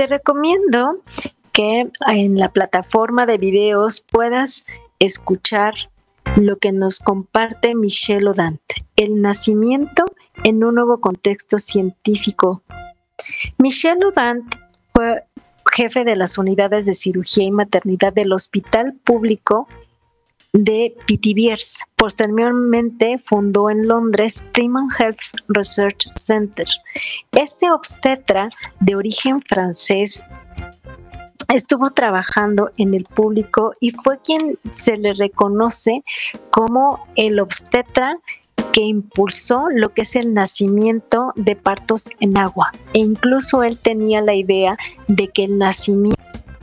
Te recomiendo que en la plataforma de videos puedas escuchar lo que nos comparte Michel Odent, el nacimiento en un nuevo contexto científico. Michel Odent fue jefe de las unidades de cirugía y maternidad del Hospital Público de Pithiviers. Posteriormente fundó en Londres Primon Health Research Center. Este obstetra de origen francés estuvo trabajando en el público y fue quien se le reconoce como el obstetra que impulsó lo que es el nacimiento de partos en agua. E incluso él tenía la idea de que el nacimiento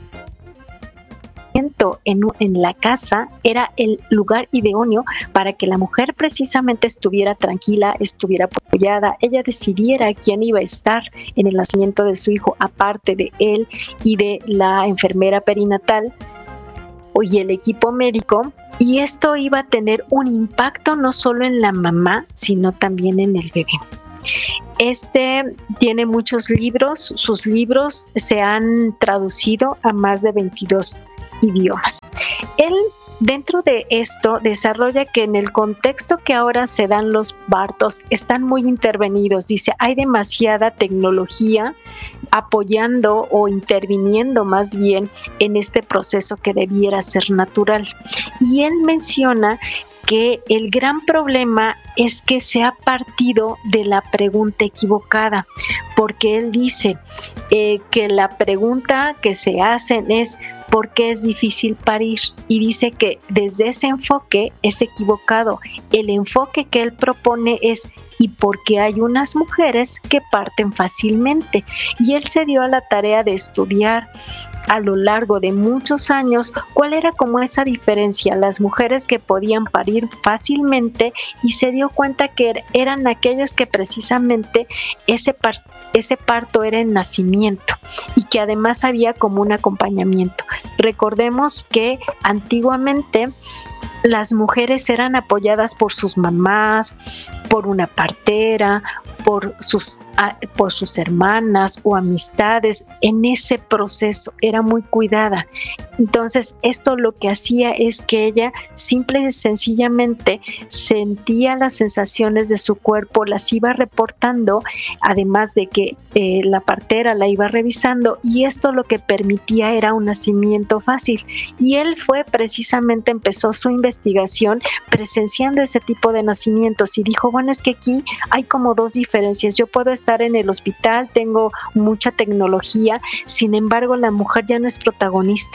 en la casa era el lugar idóneo para que la mujer precisamente estuviera tranquila, estuviera apoyada, ella decidiera quién iba a estar en el nacimiento de su hijo, aparte de él y de la enfermera perinatal y el equipo médico. Y esto iba a tener un impacto no solo en la mamá, sino también en el bebé. Tiene muchos libros, sus libros se han traducido a más de 22 idiomas. Él, dentro de esto, desarrolla que en el contexto que ahora se dan los partos, están muy intervenidos. Dice, hay demasiada tecnología apoyando o interviniendo más bien en este proceso que debiera ser natural. Y él menciona que el gran problema es que se ha partido de la pregunta equivocada, porque él dice que la pregunta que se hacen es ¿por qué es difícil parir? Y dice que desde ese enfoque es equivocado. El enfoque que él propone es ¿y por qué hay unas mujeres que parten fácilmente? Y él se dio a la tarea de estudiar a lo largo de muchos años cuál era como esa diferencia, las mujeres que podían parir fácilmente, y se dio cuenta que eran aquellas que precisamente ese parto era el nacimiento y que además había como un acompañamiento. Recordemos que antiguamente las mujeres eran apoyadas por sus mamás, por una partera, por sus hermanas o amistades. En ese proceso era muy cuidada. Entonces, esto lo que hacía es que ella simple y sencillamente sentía las sensaciones de su cuerpo, las iba reportando, además de que la partera la iba revisando, y esto lo que permitía era un nacimiento fácil. Y él empezó su investigación presenciando ese tipo de nacimientos y dijo, bueno, es que aquí hay como dos diferencias. Yo puedo estar en el hospital, tengo mucha tecnología, sin embargo la mujer ya no es protagonista.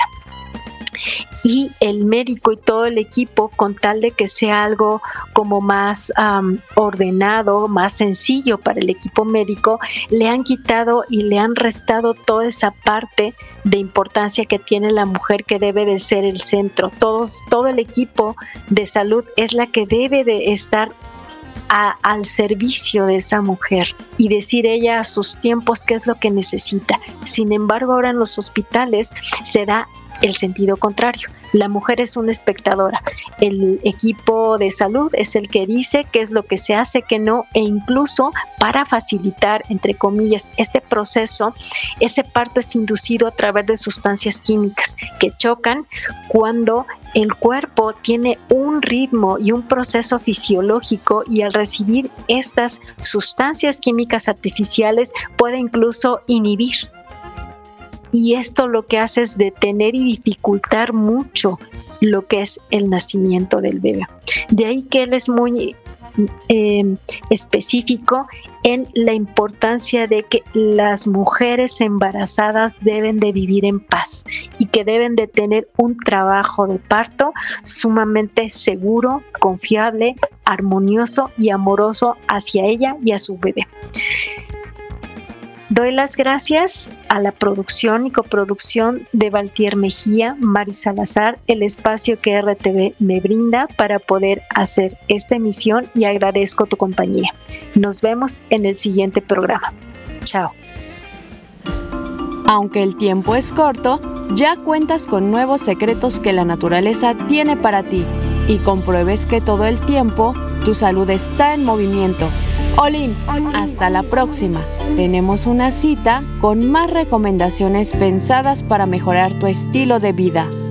Y el médico y todo el equipo, con tal de que sea algo como más ordenado, más sencillo para el equipo médico, le han quitado y le han restado toda esa parte de importancia que tiene la mujer, que debe de ser el centro. Todo el equipo de salud es la que debe de estar al servicio de esa mujer y decir ella a sus tiempos qué es lo que necesita. Sin embargo, ahora en los hospitales se da el sentido contrario. La mujer es una espectadora. El equipo de salud es el que dice qué es lo que se hace, qué no, e incluso para facilitar, entre comillas, este proceso, ese parto es inducido a través de sustancias químicas que chocan cuando el cuerpo tiene un ritmo y un proceso fisiológico, y al recibir estas sustancias químicas artificiales puede incluso inhibir. Y esto lo que hace es detener y dificultar mucho lo que es el nacimiento del bebé. De ahí que él es muy específico en la importancia de que las mujeres embarazadas deben de vivir en paz y que deben de tener un trabajo de parto sumamente seguro, confiable, armonioso y amoroso hacia ella y a su bebé. Doy las gracias a la producción y coproducción de Valtier Mejía, Mari Salazar, el espacio que RTV me brinda para poder hacer esta emisión, y agradezco tu compañía. Nos vemos en el siguiente programa. Chao. Aunque el tiempo es corto, ya cuentas con nuevos secretos que la naturaleza tiene para ti, y compruebes que todo el tiempo tu salud está en movimiento. Olin, hasta la próxima. Tenemos una cita con más recomendaciones pensadas para mejorar tu estilo de vida.